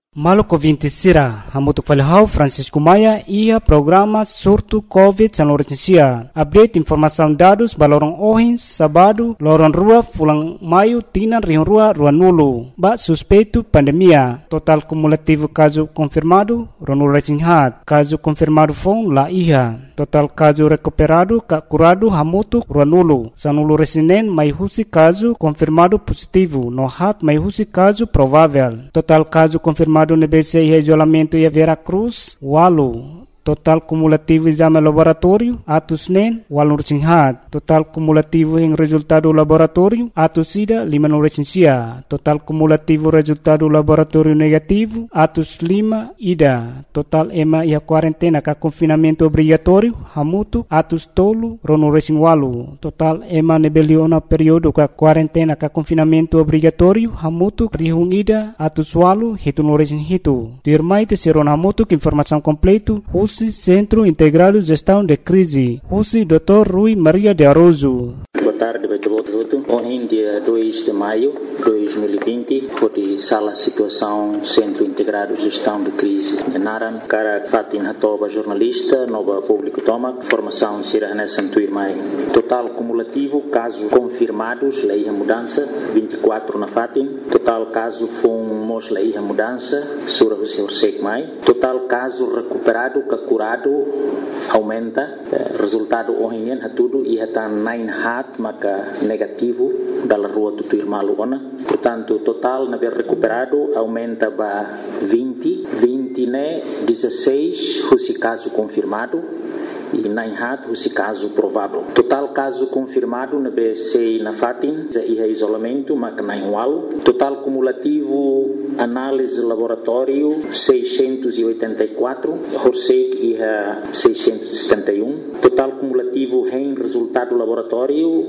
Maluco 20 Sira, hamutuk falhau Francisco Maia ia programa surto Covid San Lourenço. Update informação dados balorong ohin sabado lorong rua fulang maio tinan rion rua nulu. Ba suspeito pandemia. Total cumulativo caso confirmado ronul recinghat. Caso confirmado fon la iha. Total caso recuperado curado hamutuk nulu. Sanulu resinen mai husi caso confirmado positivo. No hat mai husi caso provável. Total caso confirmado no BC e isolamento e Vera Cruz, Walu. Total cumulativo exame laboratório, atos NEN, Walu Recinghat. Total cumulativo em resultado laboratório, atos SIDA, 5 no Recensia. Total cumulativo resultado laboratório negativo, atos 5, IDA. Total EMA e a quarentena com confinamento obrigatório, Hamutu, atos tolo, Rono Recing Walu. Total EMA nebeliona período com quarentena com confinamento obrigatório, Hamutu, Rihung IDA, atos Walu, Hitu no Recing Hitu. Dirmai te seron Hamutu, que informação completo, Centro Integrado de Gestão de Crise. Husi Dr. Rui Maria de Aroso. Boa tarde, Beto. Ontem, dia 2 de maio de 2020, foi sala situação Centro Integrado de Gestão de Crise. Naran, cara Fatin Hatoba, jornalista, nova público toma, formação Sira Hanessan Tuirmai. Total cumulativo, casos confirmados, lei a mudança, 24 na Fatin. Total caso fomos lei a mudança, Sura Hussein Mai. Total caso recuperado, curado, aumenta. Resultado ontem, tudo, e está 9 hat, maka negativo, da rua do Tuirmalu. Portanto, total, na vez recuperado, aumenta para 20, 16, esse caso confirmado, e 9 hat, esse caso provável. Total caso confirmado, na BC na Fatin, e isolamento, maka 9 wal. Total cumulativo, análise laboratório, 684, Horsek e 671. Total cumulativo em resultado laboratório,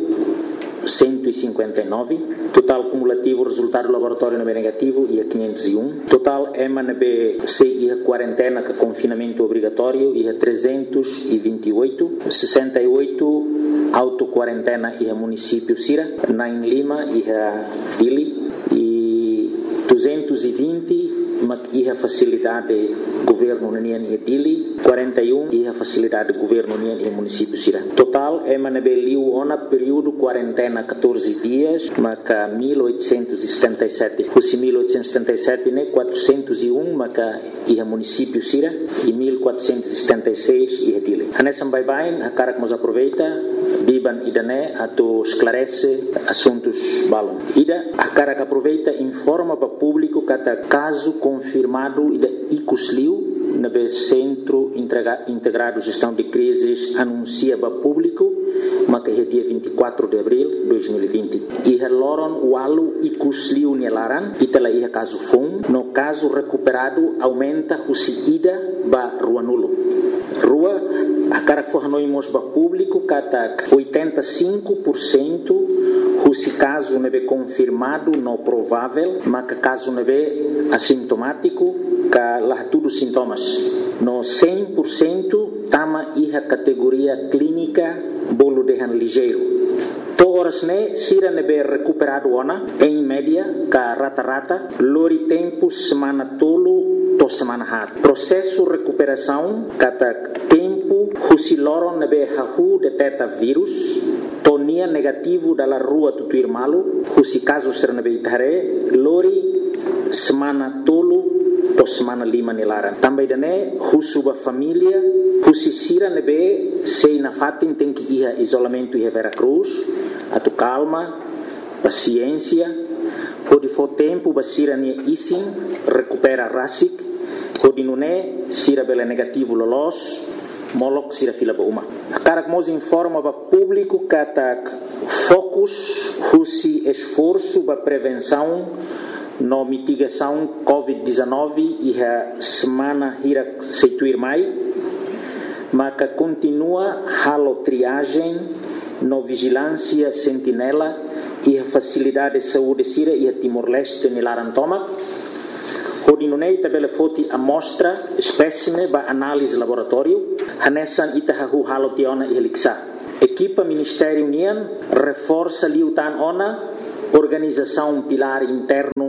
159. Total cumulativo resultado laboratório negativo e a 501. Total EMA na BC e a quarentena com confinamento obrigatório e a 328. 68 auto-quarentena e a município Sira. 9 Lima e a Dili. E 220 e a facilidade governo União e Dili, 41 e a facilidade governo União e município Sira. Total é manabeliu ona período quarentena 14 dias, maca 1877. Os 1877 né 401 maca e a município Sira e 1476 e a Dili. Hanesam bye a cara que nos aproveita biban idane ato esclarece assuntos balon. Ida a cara que aproveita informa para público cada caso confirmado ida icusliu na Centro Integrado de Gestão de Crises anuncia para público mas que é dia 24 de abril de 2020 e loron walu icusliu nelaran itala ia caso fom no caso recuperado aumenta o ida ba rua nulo rua a cara que fornoimos para público kata 85% se caso neve confirmado não provável, mas que caso neve assintomático, que lá tudo sintomas. No 100% tama a categoria clínica bolo de ligeiro. Toras ne sira neve recuperado ona em média ka rata lori tempo semana tolo to semana hat. Processo recuperação kata tempo husiloron neve hahu deteta vírus tonia negativo dalla rua do Tuirmalu, husi caso sernabeitare, lori semana tolo to semana 5 nilaran. Também dane husuba família, husi sira nebe sei na Fatin tem que ir isolamento e Vera Cruz, atu calma, paciência, pode for tempo basira ne isin recupera rasik, pode nune sira bela negativo lolos. Molok sira fila ba uma. Cara que nos informa para público que focus husi esforço para prevenção no mitigação COVID-19 e a semana ira seituir mai, mas que continua halo triagem no vigilância sentinela e a facilidade de saúde sira e a Timor-Leste nilarantoma. Hodinunei tabela foti amostra espécime ba análise laboratório hanesan itahahu halotiona e heliksa. Equipa Ministério União reforça liutan ona organização pilar interno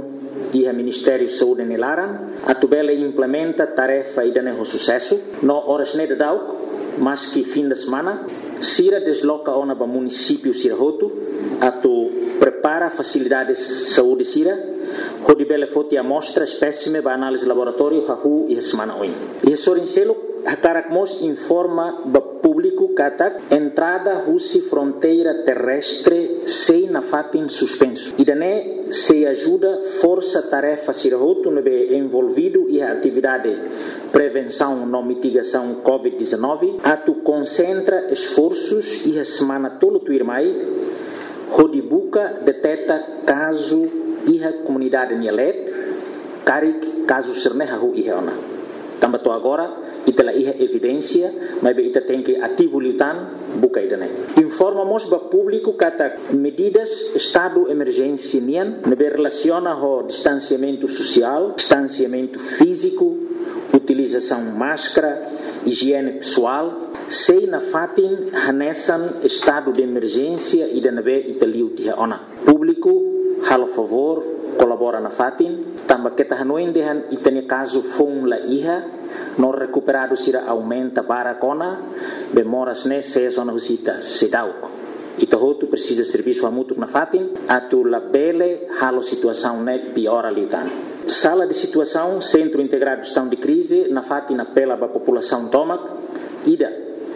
e Ministério de Saúde Nilaran, a tubela implementa tarefa e dane sucesso, no horas ne da mas que fim de semana, Sira desloca ona para município Sirahoto, a tu prepara facilidades de saúde Sira, onde bela foto amostra espécime para análise laboratório hahu e semana hoje. E sorincelo a Caracmos informa para público que a entrada russi fronteira terrestre sei na fatin suspenso. E daí se ajuda força tarefa Sirahoto no be envolvido e a atividade prevenção e mitigação COVID-19, a tu concentra esforços e a semana todo tu irmai, onde buca detecta caso e a comunidade Nielet, carik caso serneha hu e ona. Tambato agora e pela evidência, mas ita tem que ativo lutan buca idane. Informamos para público que medidas estado emergência nian nebe relaciona ao distanciamento social, distanciamento físico, utilização máscara, higiene pessoal, sei na fatin hanesan estado de emergência e de nebe italiu tia ona. Público, halo favor, colabora na fatin, tamba kita hanoin dehan itane caso fong la iha, no recuperado sira aumenta para kona, bemoras ne se zona husita sedauk. Ito hotu precisa serviço a mutu na fatin, atu la bele halo situação ne piora litan. Sala de situação, Centro Integrado de Gestão de Crise, na fatin apela para a população tomac, ida,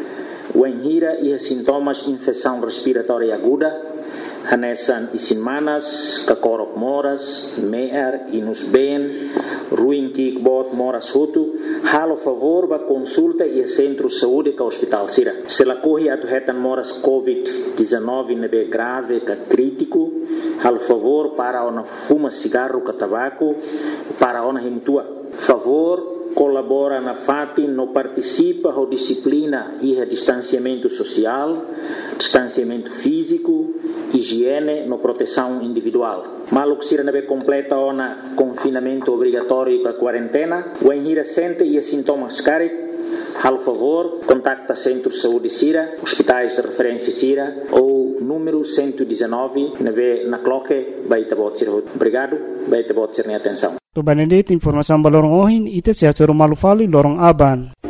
o enhira e sintomas infecção respiratória aguda, hanesan isinmanas, kakorok moras, meer, inus ben, ruim kikbot moras hutu, halo favor ba consulta e centro de saúde ka hospital sira. Se la corre atu hetan moras COVID-19 nebe grave ka crítico, halo favor para ona fuma cigarro ka tabaco, para ona himtua. Favor colabora na fatin, no participa a disciplina e a distanciamento social, distanciamento físico, higiene, no proteção individual. Malo que sira nebe completa ona confinamento obrigatório para quarentena, o enhira sente e sintomas carit, hal favor, contacta Centro de Saúde Sira, hospitais de referência Sira, ou número 119, nebe na cloque, baita bot sira. Obrigado, baita bot sira atenção. To banedit informação balorong ohin ite sehat malu fali lorong aban.